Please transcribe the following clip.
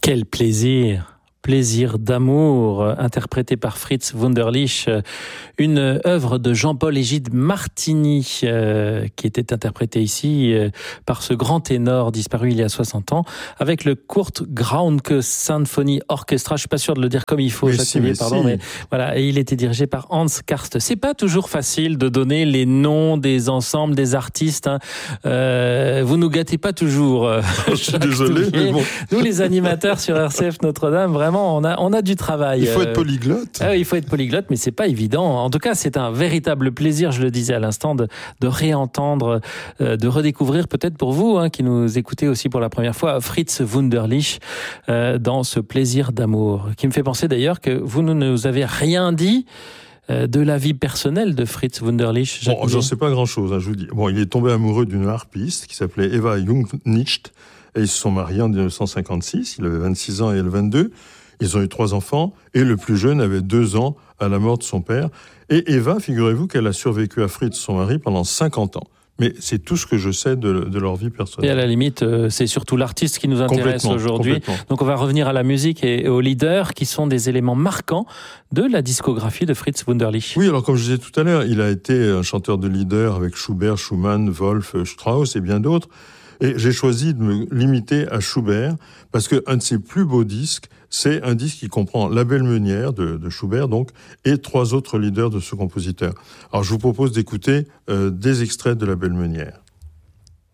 Quel plaisir! Plaisir d'amour, interprété par Fritz Wunderlich, une œuvre de Jean-Paul-Égide Martini, qui était interprétée ici par ce grand ténor disparu il y a 60 ans, avec le Kurt Graunke Symphony Orchestra. Je suis pas sûr de le dire comme il faut, mais voilà. Et il était dirigé par Hans Karst. C'est pas toujours facile de donner les noms des ensembles, des artistes. Vous nous gâtez pas toujours. Je suis désolé, mais bon. Nous, les animateurs sur RCF Notre-Dame, vraiment, on a du travail. Il faut être polyglotte. Il faut être polyglotte, mais c'est pas évident. En tout cas, c'est un véritable plaisir, je le disais à l'instant, de réentendre, de redécouvrir peut-être pour vous, qui nous écoutez aussi pour la première fois, Fritz Wunderlich, dans ce plaisir d'amour. Qui me fait penser d'ailleurs que vous ne nous avez rien dit de la vie personnelle de Fritz Wunderlich. Bon, j'en sais pas grand-chose, je vous dis. Bon, il est tombé amoureux d'une harpiste qui s'appelait Eva Jungnicht, et ils se sont mariés en 1956. Il avait 26 ans et elle 22. Ils ont eu 3 enfants, et le plus jeune avait 2 ans à la mort de son père. Et Eva, figurez-vous qu'elle a survécu à Fritz, son mari, pendant 50 ans. Mais c'est tout ce que je sais de leur vie personnelle. Et à la limite, c'est surtout l'artiste qui nous intéresse aujourd'hui. Donc on va revenir à la musique et aux leaders qui sont des éléments marquants de la discographie de Fritz Wunderlich. Oui, alors comme je disais tout à l'heure, il a été un chanteur de leader avec Schubert, Schumann, Wolf, Strauss et bien d'autres. Et j'ai choisi de me limiter à Schubert parce que un de ses plus beaux disques, c'est un disque qui comprend La Belle Meunière de Schubert, donc, et 3 autres leaders de ce compositeur. Alors je vous propose d'écouter des extraits de La Belle Meunière.